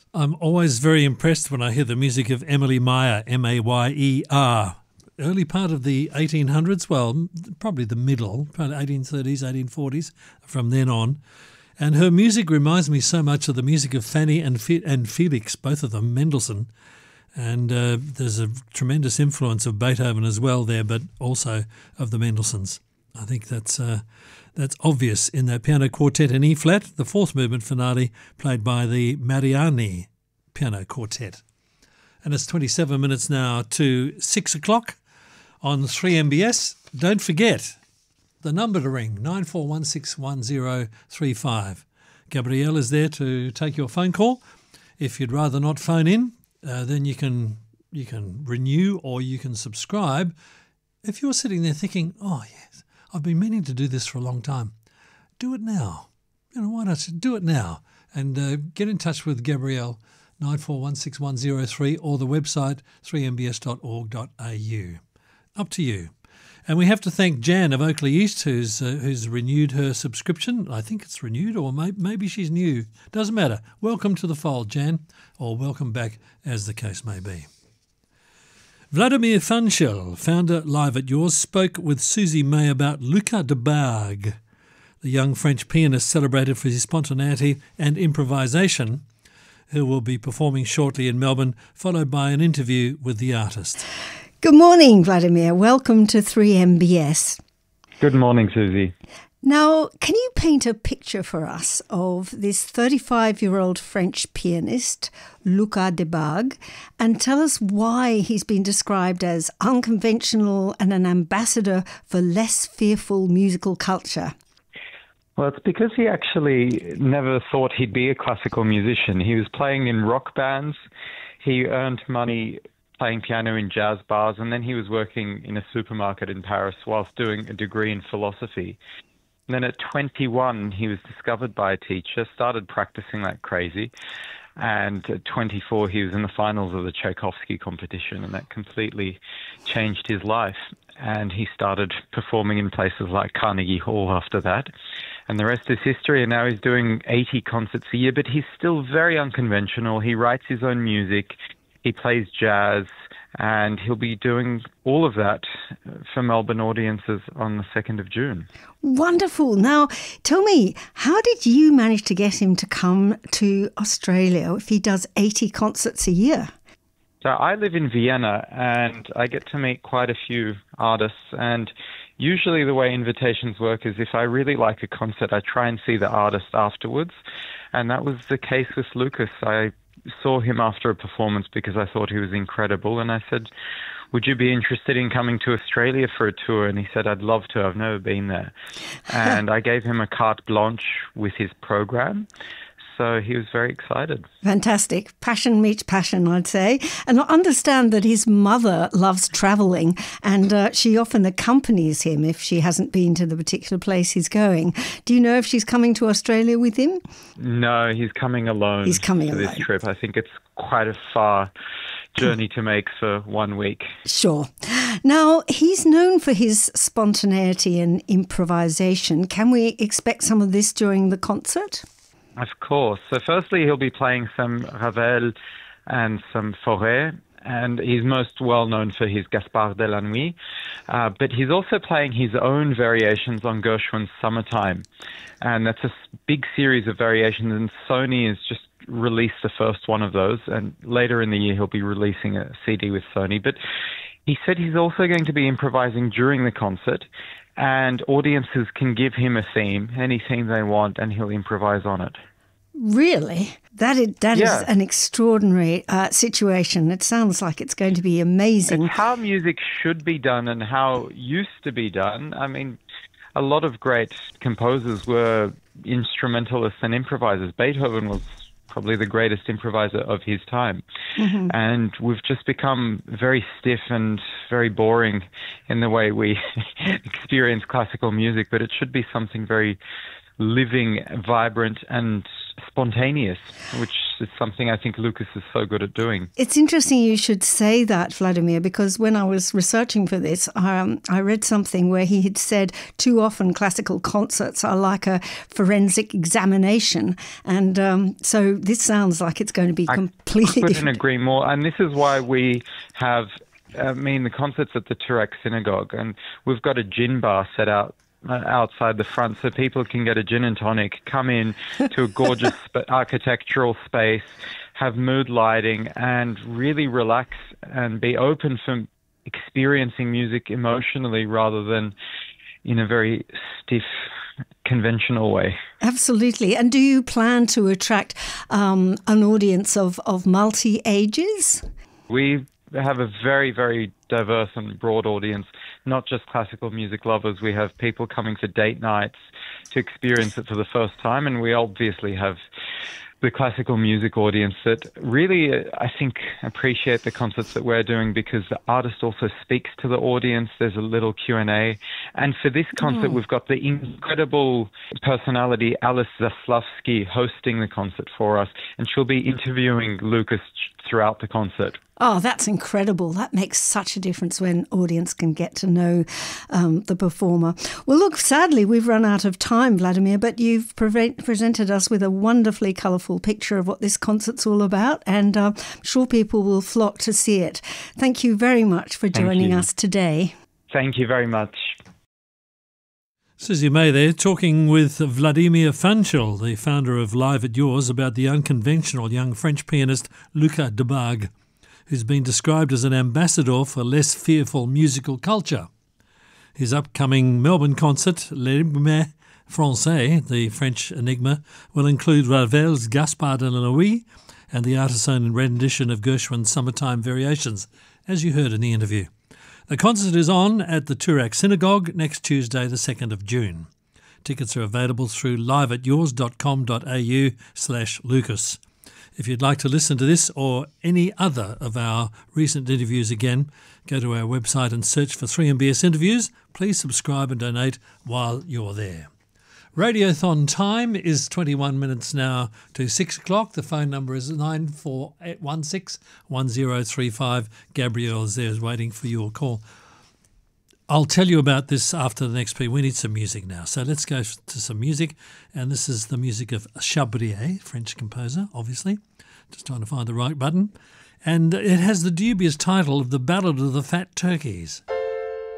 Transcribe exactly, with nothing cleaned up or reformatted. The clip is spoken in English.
I'm always very impressed when I hear the music of Emily Meyer, M A Y E R. Early part of the eighteen hundreds, well, probably the middle, probably eighteen thirties, eighteen forties, from then on. And her music reminds me so much of the music of Fanny and Fe- and Felix, both of them, Mendelssohn. And uh, there's a tremendous influence of Beethoven as well there, but also of the Mendelssohns. I think that's uh, that's obvious in that piano quartet in E-flat, the fourth movement finale, played by the Mariani Piano Quartet. And it's twenty-seven minutes now to six o'clock on three M B S. Don't forget the number to ring, nine four one six one zero three five. Gabrielle is there to take your phone call. If you'd rather not phone in, uh, then you can you can renew or you can subscribe. If you're sitting there thinking, oh yes, I've been meaning to do this for a long time, do it now. You know, why not do it now? And uh, get in touch with Gabrielle, nine four one six one zero three, or the website three m b s dot org dot a u. Up to you. And we have to thank Jan of Oakley East, who's uh, who's renewed her subscription. I think it's renewed, or may- maybe she's new. Doesn't matter. Welcome to the fold, Jan, or welcome back, as the case may be. Vladimir Fanchel, founder Live at Yours, spoke with Susie May about Luca de Bargue, the young French pianist celebrated for his spontaneity and improvisation, who will be performing shortly in Melbourne, followed by an interview with the artist. Good morning, Vladimir. Welcome to three M B S. Good morning, Susie. Now, can you paint a picture for us of this thirty-five-year-old French pianist, Luca de Bargue, and tell us why he's been described as unconventional and an ambassador for less fearful musical culture? Well, it's because he actually never thought he'd be a classical musician. He was playing in rock bands. He earned money playing piano in jazz bars, and then he was working in a supermarket in Paris whilst doing a degree in philosophy. And then at twenty-one, he was discovered by a teacher, started practicing like crazy, and at twenty-four, he was in the finals of the Tchaikovsky competition, and that completely changed his life. And he started performing in places like Carnegie Hall after that. And the rest is history, and now he's doing eighty concerts a year, but he's still very unconventional. He writes his own music. He plays jazz, and he'll be doing all of that for Melbourne audiences on the second of June. Wonderful. Now, tell me, how did you manage to get him to come to Australia if he does eighty concerts a year? So I live in Vienna, and I get to meet quite a few artists, and usually the way invitations work is if I really like a concert, I try and see the artist afterwards, and that was the case with Lucas. I saw him after a performance because I thought he was incredible, and I said, would you be interested in coming to Australia for a tour? And he said, I'd love to. I've never been there. And I gave him a carte blanche with his program. So he was very excited. Fantastic. Passion meets passion, I'd say. And I understand that his mother loves travelling, and uh, she often accompanies him if she hasn't been to the particular place he's going. Do you know if she's coming to Australia with him? No, he's coming alone. He's coming for alone. This trip. I think it's quite a far journey to make for one week. Sure. Now, he's known for his spontaneity and improvisation. Can we expect some of this during the concert? Of course. So firstly, he'll be playing some Ravel and some Fauré, and he's most well known for his Gaspard de la Nuit, uh, but he's also playing his own variations on Gershwin's Summertime, and that's a big series of variations, and Sony has just released the first one of those, and later in the year he'll be releasing a C D with Sony. But he said he's also going to be improvising during the concert, and audiences can give him a theme, any theme they want, and he'll improvise on it. Really? That is, that yeah. is an extraordinary uh, situation. It sounds like it's going to be amazing. It's how music should be done and how it used to be done. I mean, a lot of great composers were instrumentalists and improvisers. Beethoven was probably the greatest improviser of his time. Mm-hmm. And we've just become very stiff and very boring in the way we experience classical music, but it should be something very living, vibrant, and spontaneous, which It's something I think Lukas is so good at doing. It's interesting you should say that, Vladimir, because when I was researching for this, um, I read something where he had said too often classical concerts are like a forensic examination. And um, so this sounds like it's going to be I completely couldn't different. agree more. And this is why we have, I mean, the concerts at the Turak Synagogue, and we've got a gin bar set out uh, outside the front so people can get a gin and tonic, come in to a gorgeous sp- architectural space, have mood lighting, and really relax and be open for experiencing music emotionally rather than in a very stiff, conventional way. Absolutely. And do you plan to attract um, an audience of, of multi-ages? We have a very, very diverse and broad audience, not just classical music lovers. We have people coming for date nights to experience it for the first time, and we obviously have the classical music audience that really, uh, I think, appreciate the concerts that we're doing because the artist also speaks to the audience. There's a little Q and A. And for this concert, Mm. we've got the incredible personality Alice Zaslavsky hosting the concert for us, and she'll be interviewing Lukas throughout the concert. Oh, that's incredible. That makes such a difference when audience can get to know um, the performer. Well, look, sadly, we've run out of time, Vladimir, but you've pre- presented us with a wonderfully colourful picture of what this concert's all about, and uh, I'm sure people will flock to see it. Thank you very much for joining us today. Thank you very much. Susie May there, talking with Vladimir Fanchel, the founder of Live at Yours, about the unconventional young French pianist Luka Debag, who's been described as an ambassador for less fearful musical culture. His upcoming Melbourne concert, L'Enigme Français, the French enigma, will include Ravel's Gaspard de la Nuit and the artisan rendition of Gershwin's Summertime Variations, as you heard in the interview. The concert is on at the Turak Synagogue next Tuesday, the second of June. Tickets are available through live at yours dot com dot a u slash Lucas. If you'd like to listen to this or any other of our recent interviews again, go to our website and search for three M B S Interviews. Please subscribe and donate while you're there. Radiothon time is twenty-one minutes now to six o'clock. The phone number is nine four eight one six one zero three five. Gabrielle is there waiting for your call. I'll tell you about this after the next piece. We need some music now. So let's go to some music. And this is the music of Chabrier, French composer, obviously. Just trying to find the right button. And it has the dubious title of The Ballad of the Fat Turkeys.